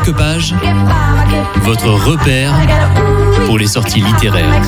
Marque-Page, votre repère pour les sorties littéraires.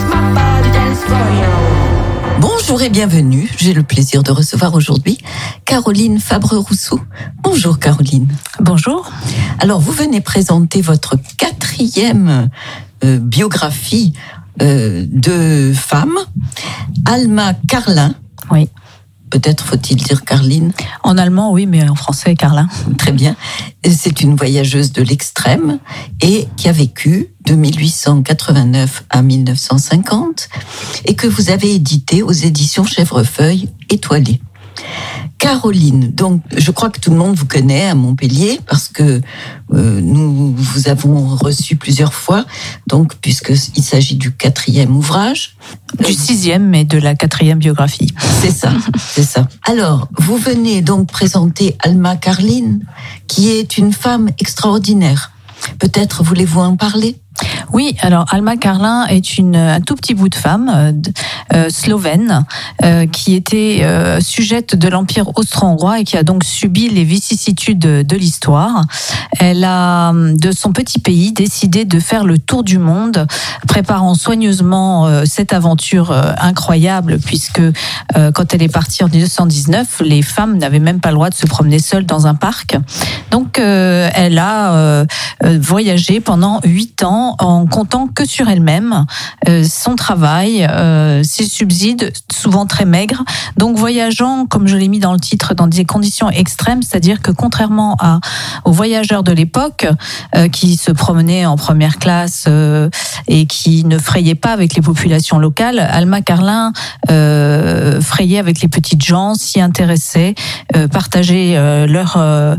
Bonjour et bienvenue. J'ai le plaisir de recevoir aujourd'hui Caroline Fabre-Rousseau. Bonjour Caroline. Bonjour. Alors vous venez présenter votre 4e biographie de femme, Alma Carlin. Oui. Peut-être faut-il dire Carline. En allemand, oui, mais en français, Carlin. Très bien. C'est une voyageuse de l'extrême et qui a vécu de 1889 à 1950 et que vous avez édité aux éditions Chèvrefeuille Étoilée. Caroline, donc je crois que tout le monde vous connaît à Montpellier parce que nous vous avons reçu plusieurs fois, donc puisqu'il s'agit du 4e ouvrage. Du 6e, mais de la 4e biographie. C'est ça. Alors, vous venez donc présenter Alma Carlin, qui est une femme extraordinaire. Peut-être voulez-vous en parler ? Oui, alors Alma Carlin est un tout petit bout de femme slovène qui était sujette de l'Empire austro-hongrois et qui a donc subi les vicissitudes de l'histoire. Elle a, de son petit pays, décidé de faire le tour du monde, préparant soigneusement cette aventure incroyable, puisque quand elle est partie en 1919, les femmes n'avaient même pas le droit de se promener seules dans un parc. Donc elle a voyagé pendant 8 ans en comptant que sur elle-même, son travail, ses subsides, souvent très maigres. Donc voyageant, comme je l'ai mis dans le titre, dans des conditions extrêmes, c'est-à-dire que contrairement aux voyageurs de l'époque qui se promenaient en première classe et qui ne frayaient pas avec les populations locales, Alma Carlin frayait avec les petites gens, s'y intéressait, partageait leur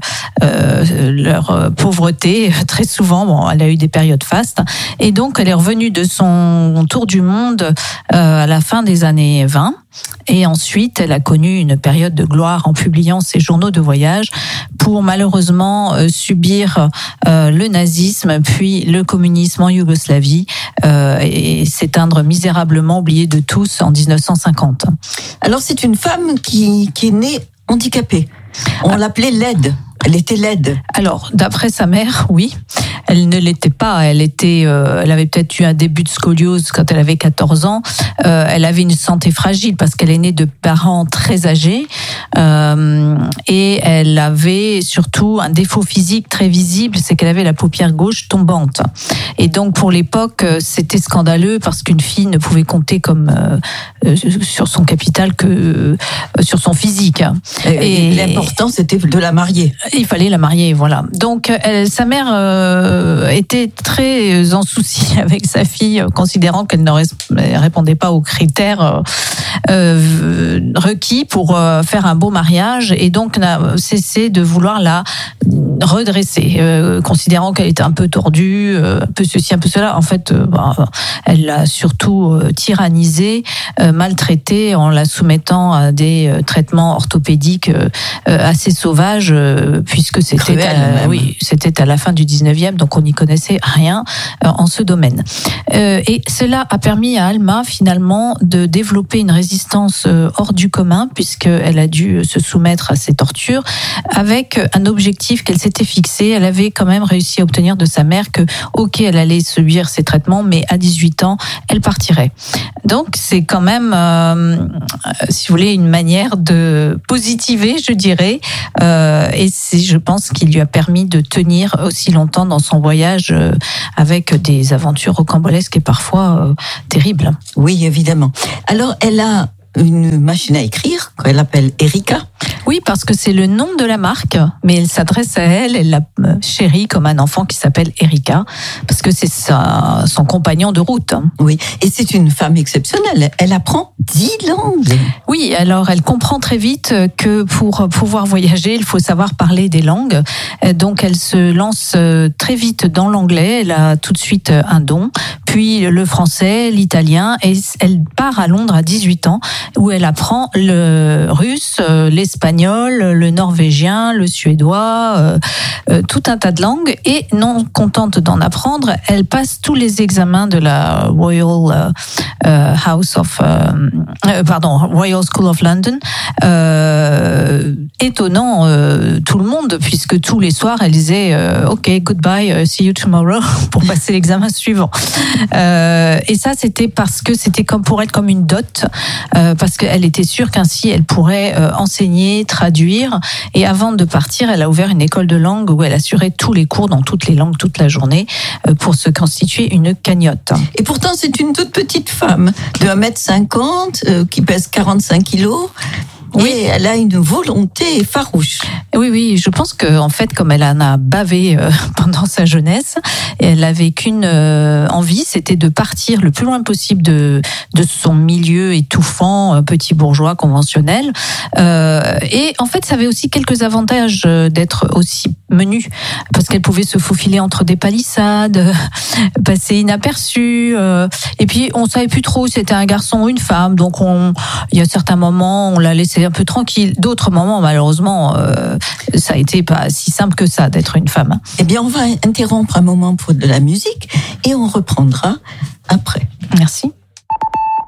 pauvreté très souvent. Bon, elle a eu des périodes fastes. Et donc, elle est revenue de son tour du monde à la fin des années 20. Et ensuite, elle a connu une période de gloire en publiant ses journaux de voyage pour malheureusement subir le nazisme, puis le communisme en Yougoslavie et s'éteindre misérablement, oubliée de tous en 1950. Alors, c'est une femme qui est née handicapée. On l'appelait laide. Elle était laide. Alors, d'après sa mère, oui. Elle ne l'était pas. Elle avait peut-être eu un début de scoliose quand elle avait 14 ans. Elle avait une santé fragile parce qu'elle est née de parents très âgés. Et elle avait surtout un défaut physique très visible, c'est qu'elle avait la paupière gauche tombante. Et donc, pour l'époque, c'était scandaleux parce qu'une fille ne pouvait compter sur son capital que sur son physique. Et l'important, c'était de la marier. Il fallait la marier, voilà. Donc, sa mère était très en souci avec sa fille, considérant qu'elle ne répondait pas aux critères requis pour faire un beau mariage, et donc n'a cessé de vouloir la redresser, considérant qu'elle était un peu tordue, un peu ceci, un peu cela. En fait, elle l'a surtout tyrannisée, maltraitée en la soumettant à des traitements orthopédiques assez sauvages, puisque c'était à la fin du 19e, donc on n'y connaissait rien en ce domaine. Et cela a permis à Alma finalement de développer une résistance hors du commun, puisqu'elle a dû se soumettre à ces tortures avec un objectif qu'elle s'était fixé. Elle avait quand même réussi à obtenir de sa mère que, ok, elle allait subir ces traitements, mais à 18 ans, elle partirait. Donc c'est quand même, si vous voulez, une manière de positiver, je dirais, et c'est, je pense, qu'il lui a permis de tenir aussi longtemps dans son voyage avec des aventures rocambolesques et parfois terribles. Oui, évidemment. Alors, elle a une machine à écrire qu'elle appelle Erika. Oui, parce que c'est le nom de la marque, mais elle s'adresse à elle la chérit comme un enfant qui s'appelle Erika, parce que c'est son compagnon de route. Oui, et c'est une femme exceptionnelle. Elle apprend 10 langues. Oui, alors elle comprend très vite que pour pouvoir voyager, il faut savoir parler des langues. Donc elle se lance très vite dans l'anglais, elle a tout de suite un don, puis le français, l'italien, et elle part à Londres à 18 ans, où elle apprend le russe, l'espagnol, l'espagnol, le norvégien, le suédois, tout un tas de langues. Et non contente d'en apprendre, elle passe tous les examens de la Royal School of London, étonnant tout le monde, puisque tous les soirs elle disait OK, goodbye, see you tomorrow, pour passer l'examen suivant. Et ça, c'était parce que c'était comme pour elle comme une dot, parce qu'elle était sûre qu'ainsi elle pourrait enseigner, traduire. Et avant de partir, elle a ouvert une école de langue où elle assurait tous les cours dans toutes les langues toute la journée pour se constituer une cagnotte. Et pourtant, c'est une toute petite femme de 1m50 qui pèse 45 kilos. Oui, et elle a une volonté farouche. Oui, je pense que en fait, comme elle en a bavé pendant sa jeunesse, elle avait qu'une envie, c'était de partir le plus loin possible de son milieu étouffant, petit bourgeois conventionnel. Et en fait, ça avait aussi quelques avantages d'être aussi menue, parce qu'elle pouvait se faufiler entre des palissades, passer inaperçue. Et puis, on savait plus trop si c'était un garçon ou une femme. Donc, il y a certains moments, on l'a laissé un peu tranquille. D'autres moments, malheureusement, ça a été pas si simple que ça d'être une femme. Eh bien, on va interrompre un moment pour de la musique et on reprendra après. Merci.